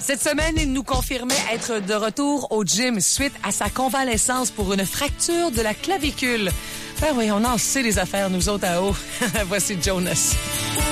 Cette semaine, il nous confirmait être de retour au gym suite à sa convalescence pour une fracture de la clavicule. Ben oui, on en sait les affaires, nous autres, à haut. Voici Jonas.